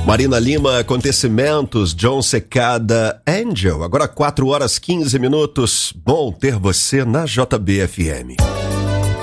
Marina Lima, Acontecimentos, John Secada, Angel. Agora 4 horas 15 minutos. Bom ter você na JBFM.